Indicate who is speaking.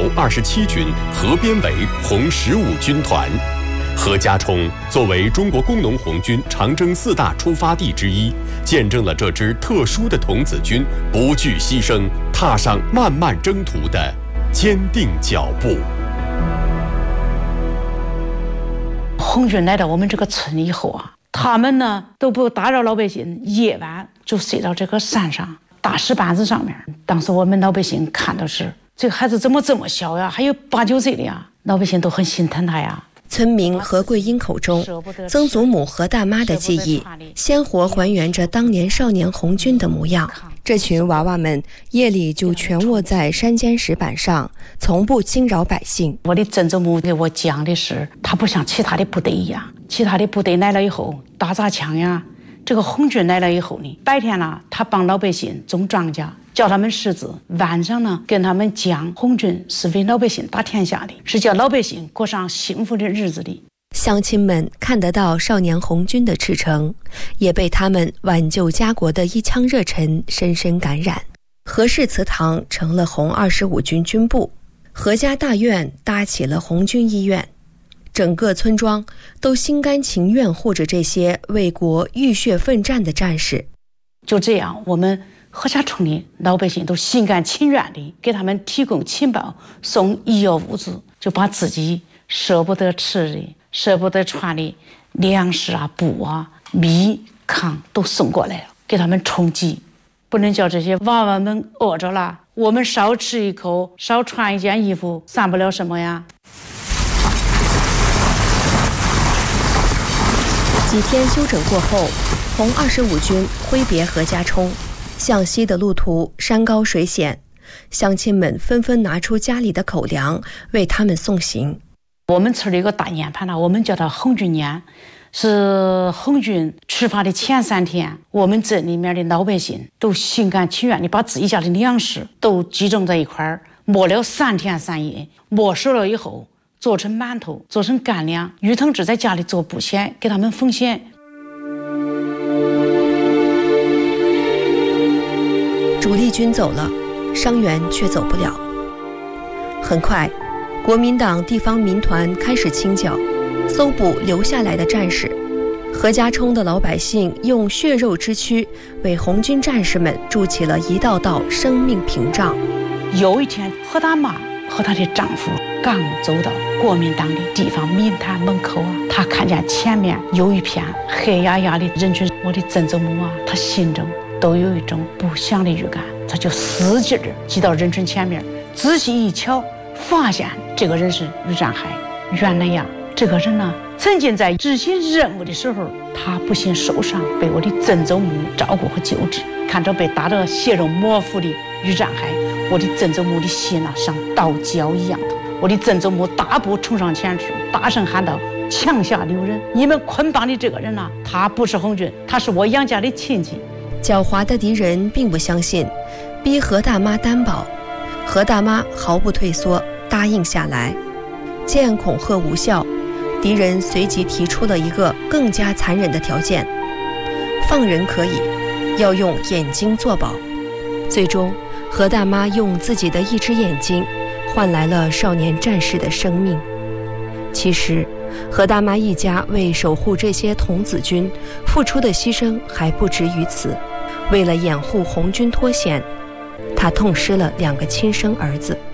Speaker 1: 27军合编为红15军团。何家冲作为中国工农红军长征4大出发地之一，见证了这支特殊的童子军不惧牺牲，踏上漫漫征途的坚定脚步。
Speaker 2: 红军来到我们这个村以后啊，他们呢都不打扰老百姓，夜晚就睡到这个山上大石板子上面。当时我们老百姓看到是这个孩子怎么这么小呀，还有8、9岁的呀，老百姓都很心疼他呀。
Speaker 3: 村民何桂英口中，曾祖母何大妈的记忆鲜活还原着当年少年红军的模样。这群娃娃们夜里就全卧在山间石板上，从不惊扰百姓。
Speaker 2: 我的曾祖母给我讲的是，他不像其他的部队一样，其他的部队来了以后打砸抢呀，这个红军来了以后呢，白天呢他帮老百姓种庄稼，教他们识字，晚上呢跟他们讲红军是为老百姓打天下的，是叫老百姓过上幸福的日子的。
Speaker 3: 乡亲们看得到少年红军的赤诚，也被他们挽救家国的一腔热忱深深感染。何氏祠堂成了红25军军部，何家大院搭起了红军医院，整个村庄都心甘情愿护着这些为国浴血奋战的战士。
Speaker 2: 就这样，我们何家村的老百姓都心甘情愿地给他们提供情报，送医药物资，就把自己舍不得吃的、舍不得穿的粮食啊、布啊、米、糠都送过来了，给他们充饥。不能叫这些娃娃们饿着了，我们少吃一口，少穿一件衣服，算不了什么呀。
Speaker 3: 几天休整过后，红25军挥别何家冲，向西的路途山高水险，乡亲们纷纷拿出家里的口粮为他们送行。
Speaker 2: 我们村里有个大年盘呢，我们叫它红军年，是红军出发的前3天，我们镇里面的老百姓都心甘情愿地把自己家的粮食都集中在一块儿，磨了3天3夜，磨熟了以后做成馒头，做成干粮，于同志在家里做布鞋给他们缝鞋。
Speaker 3: 主力军走了，伤员却走不了。很快，国民党地方民团开始清剿，搜捕留下来的战士。何家冲的老百姓用血肉之躯为红军战士们筑起了一道道生命屏障。
Speaker 2: 有一天，何大妈和她的丈夫刚走到国民党的地方民团门口啊，她看见前面有一片黑压压的人群，我的曾祖母啊，她心中都有一种不祥的预感，她就使劲地挤到人群前面，仔细一瞧，发现这个人是于占海。原来呀，这个人呢，曾经在执行任务的时候，他不幸受伤，被我的曾祖母照顾和救治。看着被打得血肉模糊的于占海，我的曾祖母的心啊，像刀绞一样的。我的曾祖母大步冲上前去，大声喊道：“枪下留人！你们捆绑的这个人啊，他不是红军，他是我杨家的亲戚。”
Speaker 3: 狡猾的敌人并不相信，逼何大妈担保。何大妈毫不退缩，答应下来。见恐吓无效，敌人随即提出了一个更加残忍的条件：放人可以，要用眼睛作保。最终，何大妈用自己的一只眼睛换来了少年战士的生命。其实，何大妈一家为守护这些童子军付出的牺牲还不止于此。为了掩护红军脱险，她痛失了2个亲生儿子。